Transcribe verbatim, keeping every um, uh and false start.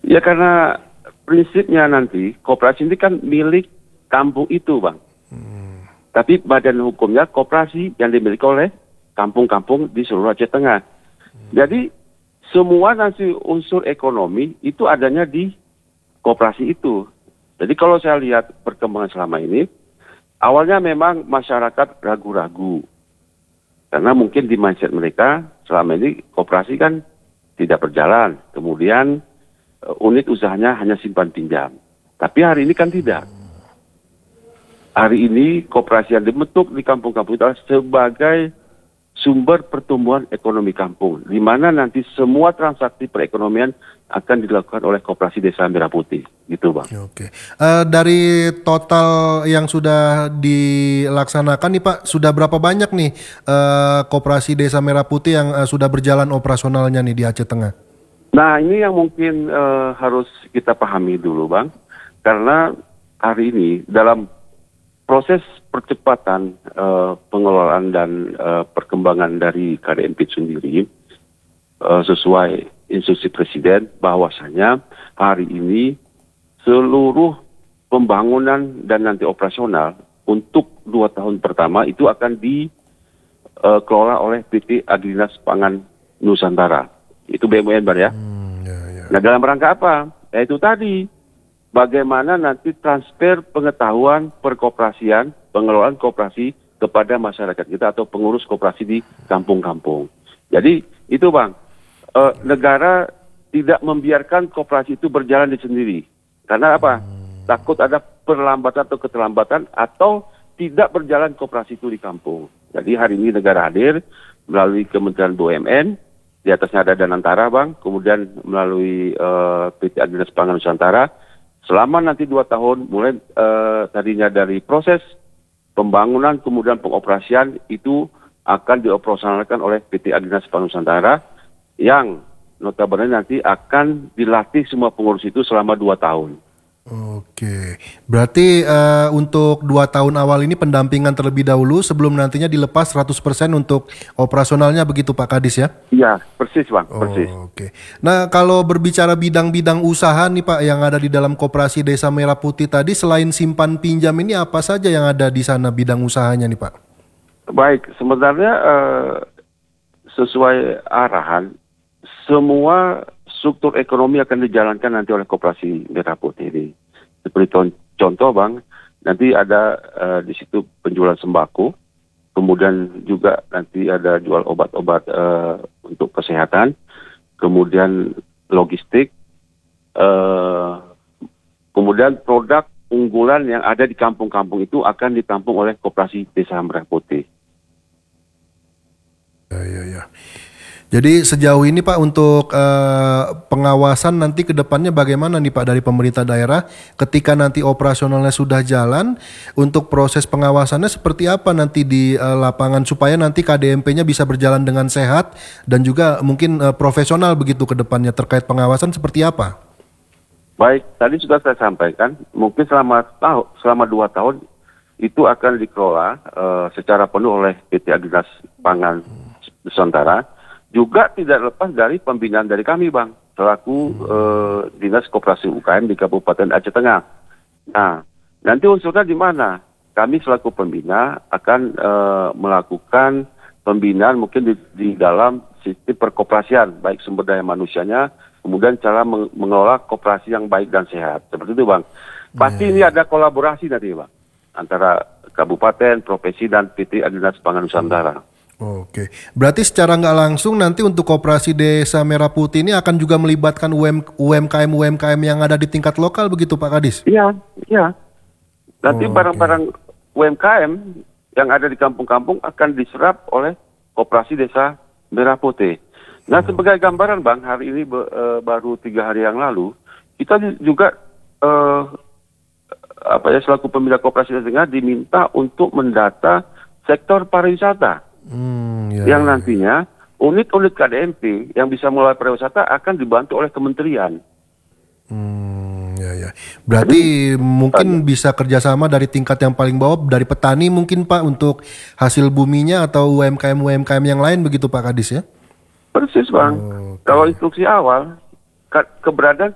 Ya karena prinsipnya nanti koperasi ini kan milik kampung itu, Bang. Hmm. Tapi badan hukumnya koperasi yang dimiliki oleh kampung-kampung di seluruh Aceh Tengah. Hmm. Jadi semua nanti unsur ekonomi itu adanya di koperasi itu. Jadi kalau saya lihat perkembangan selama ini, awalnya memang masyarakat ragu-ragu. Karena mungkin di mindset mereka selama ini koperasi kan tidak berjalan. Kemudian unit usahanya hanya simpan pinjam. Tapi hari ini kan tidak. Hari ini koperasi yang dibentuk di kampung-kampung itu adalah sebagai sumber pertumbuhan ekonomi kampung, di mana nanti semua transaksi perekonomian akan dilakukan oleh Koperasi Desa Merah Putih, gitu Bang. Oke. Uh, dari total yang sudah dilaksanakan nih Pak, sudah berapa banyak nih uh, Koperasi Desa Merah Putih yang uh, sudah berjalan operasionalnya nih di Aceh Tengah? Nah ini yang mungkin uh, harus kita pahami dulu Bang, karena hari ini dalam proses percepatan uh, pengelolaan dan uh, perkembangan dari K D M P sendiri uh, sesuai instruksi Presiden bahwasanya hari ini seluruh pembangunan dan nanti operasional untuk dua tahun pertama itu akan dikelola oleh P T Agrinas Pangan Nusantara. Itu B U M N Bar ya. Hmm, ya, ya. Nah dalam rangka apa? Ya itu tadi. Bagaimana nanti transfer pengetahuan perkoperasian, pengelolaan koperasi kepada masyarakat kita atau pengurus koperasi di kampung-kampung. Jadi itu Bang, e, negara tidak membiarkan koperasi itu berjalan di sendiri. Karena apa? Takut ada perlambatan atau keterlambatan atau tidak berjalan koperasi itu di kampung. Jadi hari ini negara hadir melalui Kementerian B U M N, di atasnya ada Danantara Bang, kemudian melalui e, P T Agrinas Pangan Nusantara. Selama nanti dua tahun, mulai uh, tadinya dari proses pembangunan, kemudian pengoperasian, itu akan dioperasionalkan oleh P T Agrinas Pangan Nusantara, yang notabene nanti akan dilatih semua pengurus itu selama dua tahun. Oke, berarti uh, untuk dua tahun awal ini pendampingan terlebih dahulu sebelum nantinya dilepas seratus persen untuk operasionalnya begitu Pak Kadis ya? Iya, persis Bang, persis. Oh, Oke, nah kalau berbicara bidang-bidang usaha nih Pak yang ada di dalam Koperasi Desa Merah Putih tadi, selain simpan pinjam ini apa saja yang ada di sana bidang usahanya nih Pak? Baik, sebenarnya uh, sesuai arahan, semua struktur ekonomi akan dijalankan nanti oleh Koperasi Merah Putih ini. Seperti contoh Bang, nanti ada uh, di situ penjualan sembako, kemudian juga nanti ada jual obat-obat uh, untuk kesehatan, kemudian logistik, uh, kemudian produk unggulan yang ada di kampung-kampung itu akan ditampung oleh Koperasi Desa Merah Putih. Ya, ya, ya. Jadi sejauh ini Pak untuk uh, pengawasan nanti ke depannya bagaimana nih Pak dari pemerintah daerah ketika nanti operasionalnya sudah jalan, untuk proses pengawasannya seperti apa nanti di uh, lapangan supaya nanti K D M P-nya bisa berjalan dengan sehat dan juga mungkin uh, profesional begitu ke depannya, terkait pengawasan seperti apa? Baik, tadi sudah saya sampaikan, mungkin selama tahu selama dua tahun itu akan dikelola uh, secara penuh oleh P T Agrinas Pangan Nusantara. Juga tidak lepas dari pembinaan dari kami Bang, selaku eh, Dinas Koperasi U K M di Kabupaten Aceh Tengah. Nah, nanti unsurnya di mana? Kami selaku pembina akan eh, melakukan pembinaan mungkin di, di dalam sistem perkoperasian, baik sumber daya manusianya, kemudian cara meng mengelola koperasi yang baik dan sehat. Seperti itu Bang. Pasti yeah. Ini ada kolaborasi nanti Bang, antara kabupaten, provinsi, dan P T Agrinas Pangan Nusantara. Oke, berarti secara nggak langsung nanti untuk Koperasi Desa Merah Putih ini akan juga melibatkan U M K M-U M K M yang ada di tingkat lokal begitu Pak Kadis? Iya, iya. Nanti oh, barang-barang okay. U M K M yang ada di kampung-kampung akan diserap oleh Koperasi Desa Merah Putih. Nah hmm. sebagai gambaran Bang, hari ini be, e, baru tiga hari yang lalu, kita juga e, apa ya selaku pembina Koperasi Desa Tengah diminta untuk mendata sektor pariwisata. Hmm, ya, yang nantinya unit-unit K D M P yang bisa mulai pariwisata akan dibantu oleh kementerian. Hmm, ya, ya. Berarti Jadi, mungkin tanya. bisa kerjasama dari tingkat yang paling bawah, dari petani mungkin Pak untuk hasil buminya, atau U M K M-U M K M yang lain begitu Pak Kadis ya? Persis Bang. Oh, okay. Kalau instruksi awal ke keberadaan